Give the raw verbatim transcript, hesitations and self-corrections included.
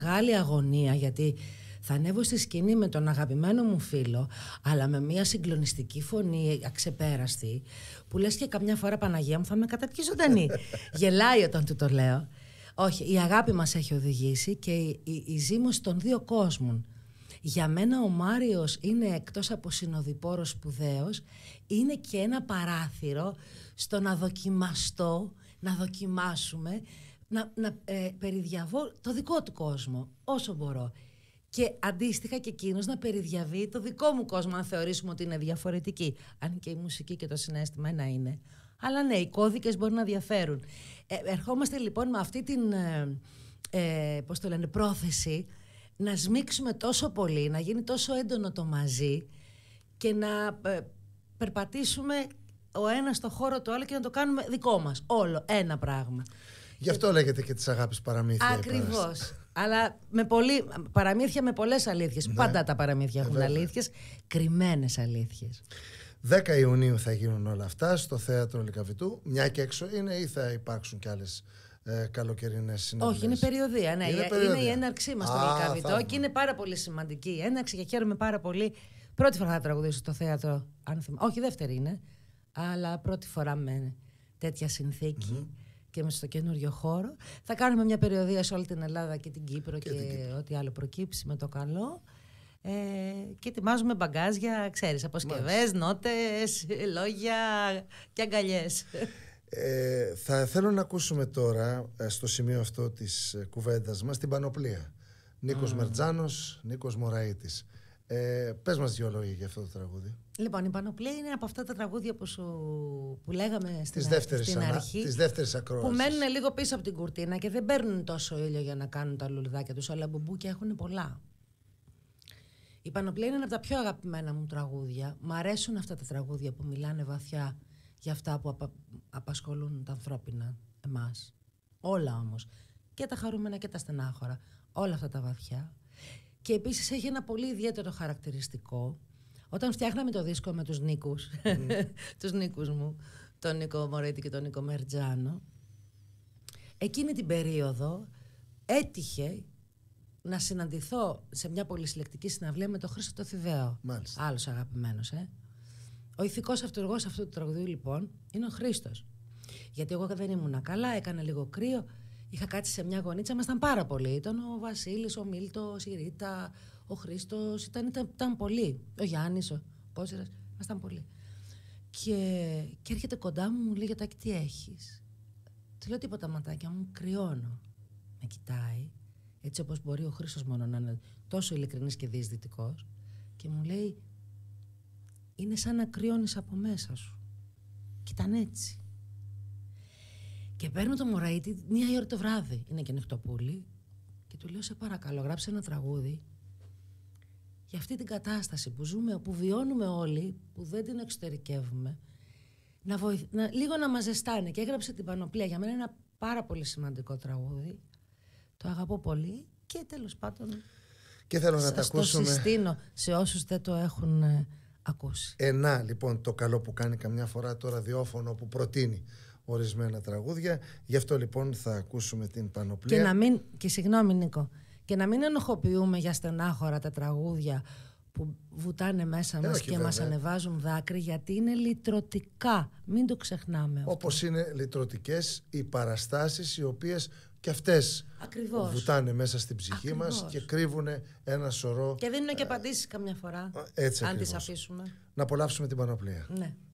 Μεγάλη αγωνία, γιατί θα ανέβω στη σκηνή με τον αγαπημένο μου φίλο, αλλά με μια συγκλονιστική φωνή αξεπέραστη, που λες και καμιά φορά, Παναγία μου, θα με καταπιεί ζωντανή. Γελάει όταν του το λέω. Όχι, η αγάπη μας έχει οδηγήσει και η, η, η ζήμωση των δύο κόσμων. Για μένα ο Μάριος είναι, εκτός από συνοδοιπόρος σπουδαίος, είναι και ένα παράθυρο στο να δοκιμαστώ, να δοκιμάσουμε, να, να ε, περιδιαβώ το δικό του κόσμο όσο μπορώ. Και αντίστοιχα και εκείνος να περιδιαβεί το δικό μου κόσμο, αν θεωρήσουμε ότι είναι διαφορετική. Αν και η μουσική και το συναίσθημα ένα είναι. Αλλά ναι, οι κώδικες μπορεί να διαφέρουν. Ε, ερχόμαστε λοιπόν με αυτή την ε, ε, πώς το λένε, πρόθεση να σμίξουμε τόσο πολύ, να γίνει τόσο έντονο το μαζί και να ε, περπατήσουμε ο ένας στο χώρο του άλλου και να το κάνουμε δικό μας. Όλο, ένα πράγμα. Γι' αυτό και... λέγεται και της αγάπης παραμύθια. Ακριβώς. Αλλά με πολύ, παραμύθια με πολλές αλήθειες. Ναι. Πάντα τα παραμύθια έχουν αλήθειες, κρυμμένες αλήθειες. δέκα Ιουνίου θα γίνουν όλα αυτά στο Θέατρο Λυκαβητού. Μια και έξω είναι, ή θα υπάρξουν κι άλλες ε, καλοκαιρινές συναυλίες? Όχι, είναι περιοδία. Ναι. Είναι, περιοδία. Είναι η έναρξή μας στο Λυκαβητό και είναι πάρα πολύ σημαντική η έναρξη και χαίρομαι πάρα πολύ. Πρώτη φορά θα τραγουδήσω στο θέατρο, αν θυμάμαι. Όχι, δεύτερη είναι, αλλά πρώτη φορά με τέτοια συνθήκη. Mm-hmm. Και μέσα στο καινούριο χώρο. Θα κάνουμε μια περιοδία σε όλη την Ελλάδα και την Κύπρο και, και ό,τι άλλο προκύψει με το καλό. Ε, και ετοιμάζουμε μπαγκάζια, ξέρεις, αποσκευές, νότες, λόγια και αγκαλιές. Ε, θα θέλω να ακούσουμε τώρα, στο σημείο αυτό της κουβέντας μας, την Πανοπλία. Νίκος mm. Μερτζάνος, Νίκος Μωραΐτης. Ε, πες μας δύο λόγια για αυτό το τραγούδι. Λοιπόν, η Πανοπλία είναι από αυτά τα τραγούδια που, σου, που λέγαμε στην, της στην ανα, αρχή, της δεύτερης ακρόασης, που μένουν λίγο πίσω από την κουρτίνα και δεν παίρνουν τόσο ήλιο για να κάνουν τα λουλουδάκια τους, αλλά μπουμπούκια έχουν πολλά. Η Πανοπλία είναι ένα από τα πιο αγαπημένα μου τραγούδια. Μ' αρέσουν αυτά τα τραγούδια που μιλάνε βαθιά για αυτά που απα, απασχολούν τα ανθρώπινα εμάς. Όλα όμως. Και τα χαρούμενα και τα στενάχωρα. Όλα αυτά τα βαθιά. Και επίσης έχει ένα πολύ ιδιαίτερο χαρακτηριστικό. Όταν φτιάχναμε το δίσκο με τους Νίκους, mm. τους Νίκους μου, τον Νίκο Μωραΐτη και τον Νίκο Μερτζάνο, εκείνη την περίοδο έτυχε να συναντηθώ σε μια πολυσυλλεκτική συναυλία με τον Χρήστο το Θηβαίο. Μάλιστα. Άλλος αγαπημένος, ε. Ο ηθικός αυτούργος αυτού του τραγουδίου λοιπόν είναι ο Χρήστος. Γιατί εγώ δεν ήμουν καλά, έκανε λίγο κρύο. Είχα κάτσει σε μια γωνίτσα, ήμασταν πάρα πολλοί. Ήταν ο Βασίλης, ο Μίλτος, η Ρίτα, ο Χρήστος, ήταν, ήταν, ήταν πολλοί. Ο Γιάννης, ο Πόσηρας, ήμασταν πολλοί. Και, και έρχεται κοντά μου, μου λέει: Τάκη, τι έχεις? Του λέω: τίποτα, ματάκια μου, κρυώνω. Με κοιτάει, έτσι όπως μπορεί ο Χρήστος μόνο να είναι τόσο ειλικρινής και διεισδυτικός, και μου λέει: είναι σαν να κρυώνεις από μέσα σου. Και ήταν έτσι. Και παίρνω το Μωραΐτη μία η ώρα το βράδυ, είναι και νυχτοπούλη, και του λέω: σε παρακαλώ, γράψε ένα τραγούδι για αυτή την κατάσταση που ζούμε, που βιώνουμε όλοι, που δεν την εξωτερικεύουμε, να βοηθ... να... λίγο να μας ζεστάνει. Και έγραψε την Πανοπλία. Για μένα είναι ένα πάρα πολύ σημαντικό τραγούδι. Το αγαπώ πολύ και τέλος πάντων και θέλω να τα ακούσουμε. Το συστήνω σε όσους δεν το έχουν ε, ακούσει. Ενά λοιπόν το καλό που κάνει καμιά φορά το ραδιόφωνο, που προτείνει ορισμένα τραγούδια. Γι' αυτό λοιπόν θα ακούσουμε την Πανοπλία. Και να μην, και συγγνώμη Νίκο, και να μην ενοχοποιούμε για στενάχωρα τα τραγούδια που βουτάνε μέσα ε, μας και βέβαια. Μας ανεβάζουν δάκρυ, γιατί είναι λυτρωτικά. Μην το ξεχνάμε αυτό. Όπως είναι λυτρωτικές οι παραστάσεις, οι οποίες και αυτές ακριβώς. βουτάνε μέσα στην ψυχή ακριβώς. μας και κρύβουν ένα σωρό. Και δίνουν και απαντήσεις καμιά φορά, έτσι αν ακριβώς. τις αφήσουμε. Να απολαύσουμε την Πανοπλία. Ναι.